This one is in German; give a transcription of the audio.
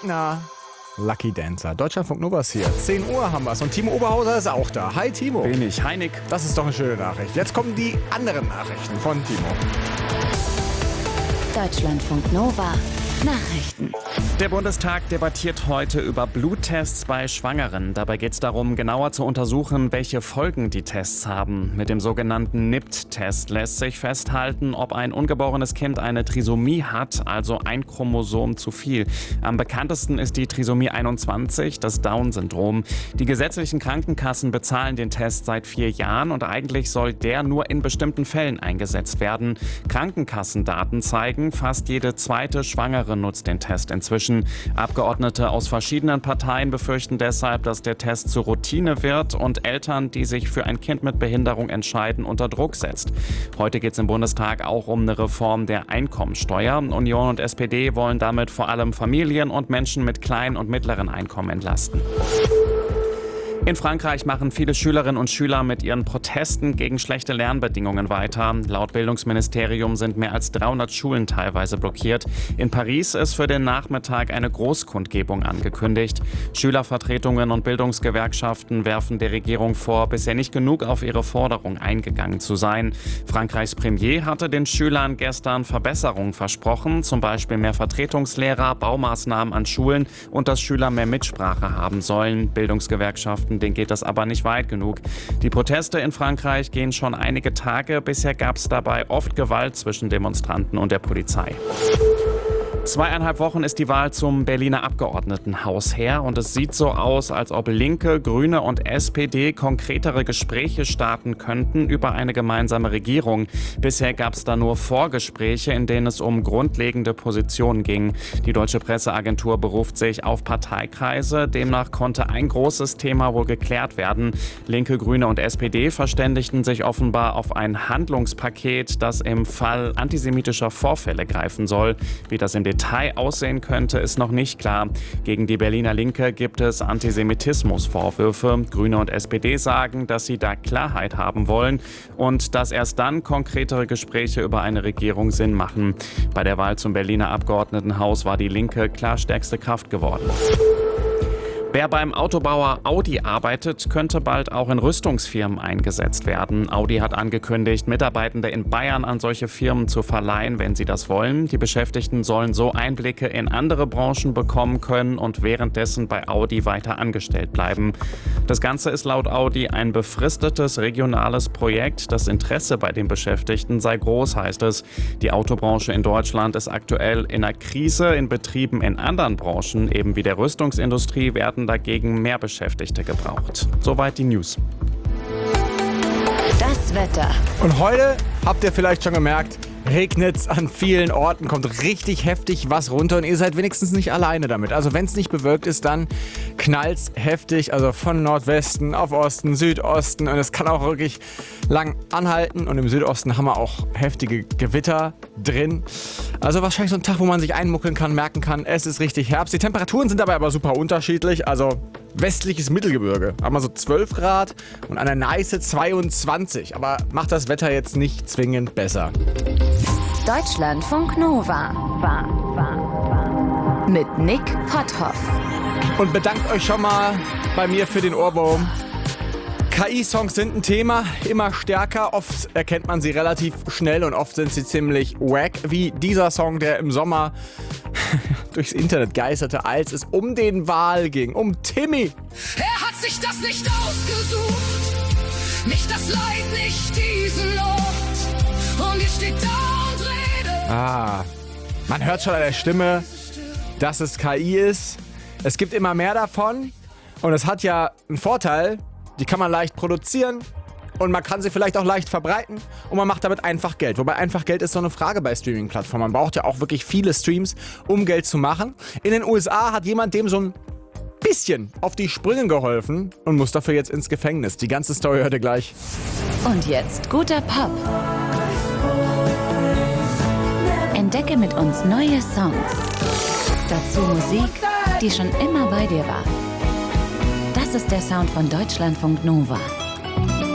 Wagner, Lucky Dancer. Deutschlandfunk Novas hier. 10 Uhr haben wir's und Timo Oberhauser ist auch da. Hi Timo. Bin ich. Hi Nick. Das ist doch eine schöne Nachricht. Jetzt kommen die anderen Nachrichten von Timo. Deutschlandfunk Nova. Nachrichten. Der Bundestag debattiert heute über Bluttests bei Schwangeren. Dabei geht es darum, genauer zu untersuchen, welche Folgen die Tests haben. Mit dem sogenannten NIPT-Test lässt sich festhalten, ob ein ungeborenes Kind eine Trisomie hat, also ein Chromosom zu viel. Am bekanntesten ist die Trisomie 21, das Down-Syndrom. Die gesetzlichen Krankenkassen bezahlen den Test seit 4 Jahren und eigentlich soll der nur in bestimmten Fällen eingesetzt werden. Krankenkassendaten zeigen, fast jede zweite Schwangere nutzt den Test inzwischen. Abgeordnete aus verschiedenen Parteien befürchten deshalb, dass der Test zur Routine wird und Eltern, die sich für ein Kind mit Behinderung entscheiden, unter Druck setzt. Heute geht es im Bundestag auch um eine Reform der Einkommensteuer. Union und SPD wollen damit vor allem Familien und Menschen mit kleinen und mittleren Einkommen entlasten. In Frankreich machen viele Schülerinnen und Schüler mit ihren Protesten gegen schlechte Lernbedingungen weiter. Laut Bildungsministerium sind mehr als 300 Schulen teilweise blockiert. In Paris ist für den Nachmittag eine Großkundgebung angekündigt. Schülervertretungen und Bildungsgewerkschaften werfen der Regierung vor, bisher nicht genug auf ihre Forderung eingegangen zu sein. Frankreichs Premier hatte den Schülern gestern Verbesserungen versprochen, zum Beispiel mehr Vertretungslehrer, Baumaßnahmen an Schulen und dass Schüler mehr Mitsprache haben sollen. Bildungsgewerkschaften, denen geht das aber nicht weit genug. Die Proteste in Frankreich gehen schon einige Tage. Bisher gab es dabei oft Gewalt zwischen Demonstranten und der Polizei. 2,5 Wochen ist die Wahl zum Berliner Abgeordnetenhaus her und es sieht so aus, als ob Linke, Grüne und SPD konkretere Gespräche starten könnten über eine gemeinsame Regierung. Bisher gab es da nur Vorgespräche, in denen es um grundlegende Positionen ging. Die Deutsche Presseagentur beruft sich auf Parteikreise. Demnach konnte ein großes Thema wohl geklärt werden. Linke, Grüne und SPD verständigten sich offenbar auf ein Handlungspaket, das im Fall antisemitischer Vorfälle greifen soll. Wie das im Detail aussehen könnte, ist noch nicht klar. Gegen die Berliner Linke gibt es Antisemitismusvorwürfe. Grüne und SPD sagen, dass sie da Klarheit haben wollen und dass erst dann konkretere Gespräche über eine Regierung Sinn machen. Bei der Wahl zum Berliner Abgeordnetenhaus war die Linke klar stärkste Kraft geworden. Wer beim Autobauer Audi arbeitet, könnte bald auch in Rüstungsfirmen eingesetzt werden. Audi hat angekündigt, Mitarbeitende in Bayern an solche Firmen zu verleihen, wenn sie das wollen. Die Beschäftigten sollen so Einblicke in andere Branchen bekommen können und währenddessen bei Audi weiter angestellt bleiben. Das Ganze ist laut Audi ein befristetes regionales Projekt. Das Interesse bei den Beschäftigten sei groß, heißt es. Die Autobranche in Deutschland ist aktuell in einer Krise. In Betrieben in anderen Branchen, eben wie der Rüstungsindustrie, werden dagegen mehr Beschäftigte gebraucht. Soweit die News. Das Wetter. Und heute, habt ihr vielleicht schon gemerkt, regnet's an vielen Orten, kommt richtig heftig was runter und ihr seid wenigstens nicht alleine damit. Also wenn es nicht bewölkt ist, dann knallt's heftig, also von Nordwesten auf Osten, Südosten und es kann auch wirklich lang anhalten und im Südosten haben wir auch heftige Gewitter drin. Also wahrscheinlich so ein Tag, wo man sich einmuckeln kann, merken kann, es ist richtig Herbst. Die Temperaturen sind dabei aber super unterschiedlich, also westliches Mittelgebirge haben wir so 12 Grad und an der Neiße 22, aber macht das Wetter jetzt nicht zwingend besser. Deutschlandfunk Nova. Mit Nick Potthoff. Und bedankt euch schon mal bei mir für den Ohrwurm. KI-Songs sind ein Thema, immer stärker. Oft erkennt man sie relativ schnell und oft sind sie ziemlich wack. Wie dieser Song, der im Sommer durchs Internet geisterte, als es um den Wal ging, um Timmy. Er hat sich das nicht ausgesucht, nicht das Leid, nicht diesen Ort. Und ihr steht da und redet. Man hört schon an der Stimme, dass es KI ist. Es gibt immer mehr davon und es hat ja einen Vorteil, die kann man leicht produzieren und man kann sie vielleicht auch leicht verbreiten und man macht damit einfach Geld. Wobei einfach Geld ist so eine Frage bei Streaming-Plattformen. Man braucht ja auch wirklich viele Streams, um Geld zu machen. In den USA hat jemand dem so ein bisschen auf die Sprünge geholfen und muss dafür jetzt ins Gefängnis. Die ganze Story hört ihr gleich. Und jetzt guter Pop. Entdecke mit uns neue Songs. Dazu Musik, die schon immer bei dir war. Das ist der Sound von Deutschlandfunk Nova.